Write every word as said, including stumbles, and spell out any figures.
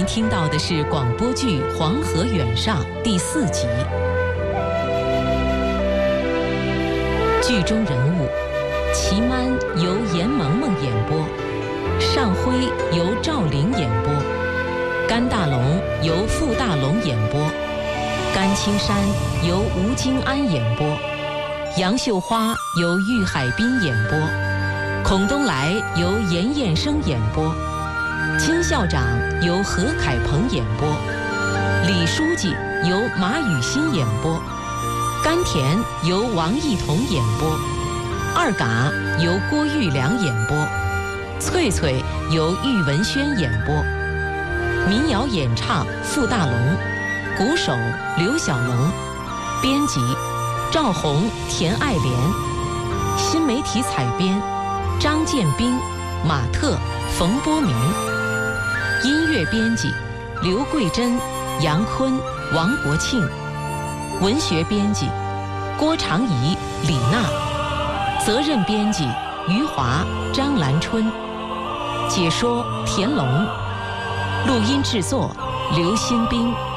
您听到的是广播剧《黄河远上》第四集。剧中人物：祁曼由严萌萌演播，尚辉由赵玲演播，甘大龙由傅大龙演播，甘青山由吴京安演播，杨秀花由郁海滨演播，孔东来由严彦生演播，金校长由何凯鹏演播，李书记由马雨欣演播，甘田由王艺彤演播，二嘎由郭玉良演播，翠翠由郁文轩演播，民谣演唱傅大龙，鼓手刘小龙，编辑赵红、田爱莲，新媒体采编张建斌、马特、冯波明，音乐编辑刘桂珍、杨坤、王国庆，文学编辑郭长怡、李娜，责任编辑余华、张兰春，解说田龙，录音制作刘新兵。